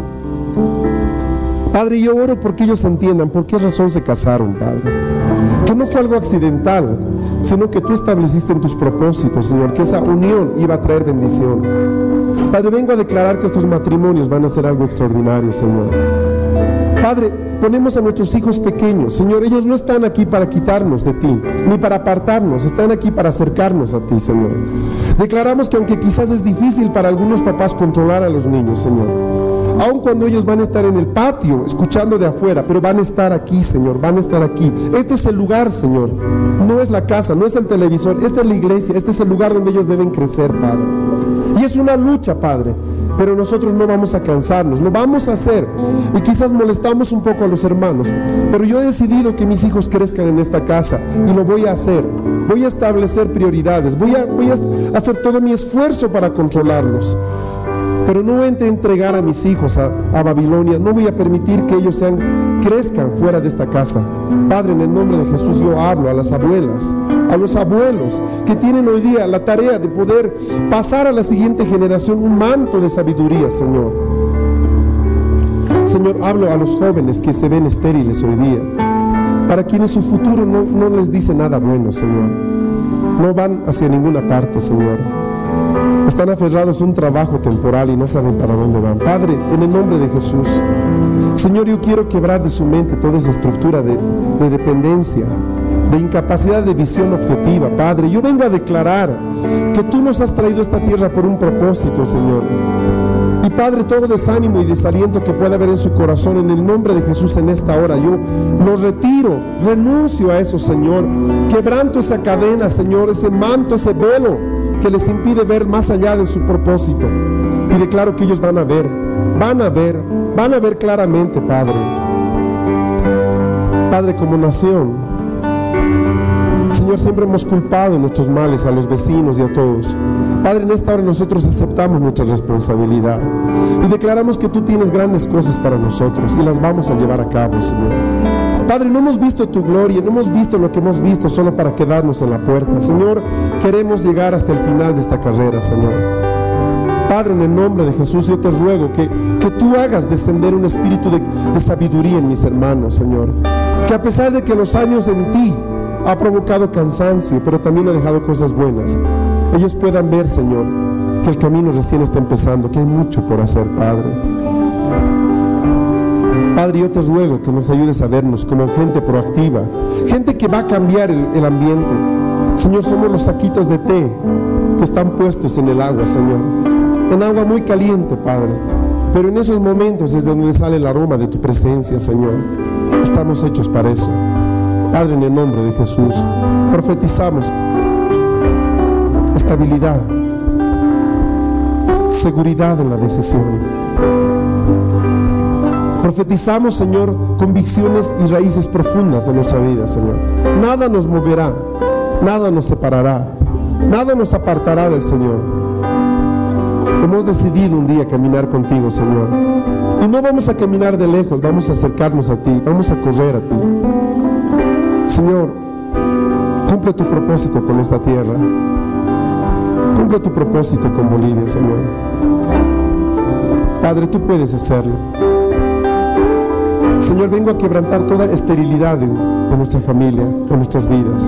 Padre, yo oro porque ellos entiendan por qué razón se casaron, Padre. Que no fue algo accidental, sino que tú estableciste en tus propósitos, Señor, que esa unión iba a traer bendición. Padre, vengo a declarar que estos matrimonios van a ser algo extraordinario, Señor. Padre, ponemos a nuestros hijos pequeños, Señor, ellos no están aquí para quitarnos de ti, ni para apartarnos, están aquí para acercarnos a ti, Señor. Declaramos que aunque quizás es difícil para algunos papás controlar a los niños, Señor, aun cuando ellos van a estar en el patio, escuchando de afuera, pero van a estar aquí, Señor, van a estar aquí. Este es el lugar, Señor, no es la casa, no es el televisor, esta es la iglesia, este es el lugar donde ellos deben crecer, Padre. Y es una lucha, Padre, pero nosotros no vamos a cansarnos, lo vamos a hacer. Y quizás molestamos un poco a los hermanos, pero yo he decidido que mis hijos crezcan en esta casa y lo voy a hacer. Voy a establecer prioridades, voy a, voy a hacer todo mi esfuerzo para controlarlos. Pero no voy a entregar a mis hijos a, a Babilonia, no voy a permitir que ellos sean, crezcan fuera de esta casa. Padre, en el nombre de Jesús yo hablo a las abuelas, a los abuelos que tienen hoy día la tarea de poder pasar a la siguiente generación un manto de sabiduría, Señor. Señor, hablo a los jóvenes que se ven estériles hoy día, para quienes su futuro no, no les dice nada bueno, Señor. No van hacia ninguna parte, Señor. Están aferrados a un trabajo temporal y no saben para dónde van. Padre, en el nombre de Jesús, Señor, yo quiero quebrar de su mente toda esa estructura de, de dependencia, de incapacidad de visión objetiva. Padre, yo vengo a declarar que tú nos has traído a esta tierra por un propósito, Señor. Y Padre, todo desánimo y desaliento que pueda haber en su corazón, en el nombre de Jesús en esta hora, yo lo retiro, renuncio a eso, Señor. Quebranto esa cadena, Señor, ese manto, ese velo que les impide ver más allá de su propósito. Y declaro que ellos van a ver, van a ver, van a ver claramente, Padre. Padre, como nación, Señor, siempre hemos culpado nuestros males a los vecinos y a todos. Padre, en esta hora nosotros aceptamos nuestra responsabilidad y declaramos que tú tienes grandes cosas para nosotros y las vamos a llevar a cabo, Señor. Padre, no hemos visto tu gloria, no hemos visto lo que hemos visto solo para quedarnos en la puerta. Señor, queremos llegar hasta el final de esta carrera, Señor. Padre, en el nombre de Jesús, yo te ruego que, que tú hagas descender un espíritu de, de sabiduría en mis hermanos, Señor. Que a pesar de que los años en ti ha provocado cansancio, pero también ha dejado cosas buenas, ellos puedan ver, Señor, que el camino recién está empezando, que hay mucho por hacer, Padre. Padre, yo te ruego que nos ayudes a vernos como gente proactiva, gente que va a cambiar el, el ambiente. Señor, somos los saquitos de té que están puestos en el agua, Señor, en agua muy caliente, Padre, pero en esos momentos es de donde sale el aroma de tu presencia, Señor. Estamos hechos para eso. Padre, en el nombre de Jesús, profetizamos estabilidad, seguridad en la decisión. Profetizamos, Señor, convicciones y raíces profundas de nuestra vida, Señor. Nada nos moverá, nada nos separará, nada nos apartará del Señor. Hemos decidido un día caminar contigo, Señor. Y no vamos a caminar de lejos, vamos a acercarnos a ti, vamos a correr a ti. Señor, cumple tu propósito con esta tierra. Cumple tu propósito con Bolivia, Señor. Padre, tú puedes hacerlo. Señor, vengo a quebrantar toda esterilidad de, de nuestra familia, de nuestras vidas.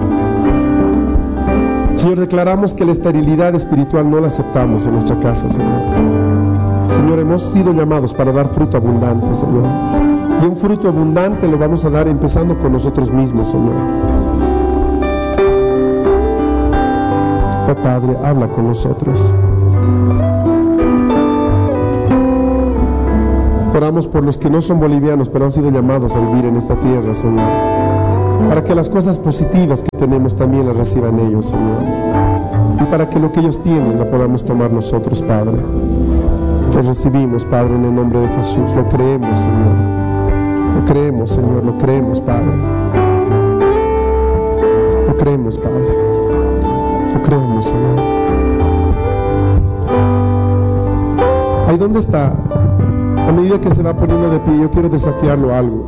Señor, declaramos que la esterilidad espiritual no la aceptamos en nuestra casa, Señor. Señor, hemos sido llamados para dar fruto abundante, Señor. Y un fruto abundante lo vamos a dar empezando con nosotros mismos, Señor. Oh Padre, habla con nosotros. Oramos por los que no son bolivianos, pero han sido llamados a vivir en esta tierra, Señor, para que las cosas positivas que tenemos también las reciban ellos, Señor, y para que lo que ellos tienen lo podamos tomar nosotros, Padre. Lo recibimos, Padre, en el nombre de Jesús. Lo creemos, Señor. Lo creemos, Señor. Lo creemos, Padre. Lo creemos, Padre. Lo creemos, Señor. Ahí donde está, a medida que se va poniendo de pie, yo quiero desafiarlo a algo.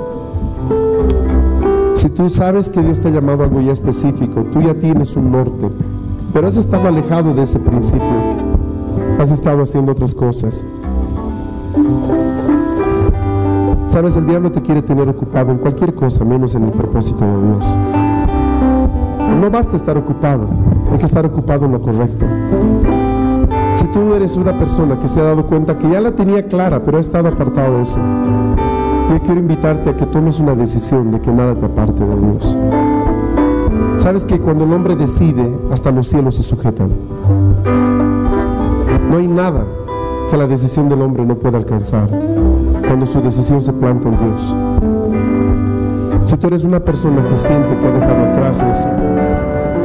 Si tú sabes que Dios te ha llamado a algo ya específico, tú ya tienes un norte, pero has estado alejado de ese principio, has estado haciendo otras cosas. Sabes, el diablo te quiere tener ocupado en cualquier cosa, menos en el propósito de Dios. No basta estar ocupado, hay que estar ocupado en lo correcto. Si tú eres una persona que se ha dado cuenta que ya la tenía clara, pero ha estado apartado de eso, yo quiero invitarte a que tomes una decisión de que nada te aparte de Dios. Sabes que cuando el hombre decide, hasta los cielos se sujetan. No hay nada que la decisión del hombre no pueda alcanzar cuando su decisión se planta en Dios. Si tú eres una persona que siente que ha dejado atrás eso,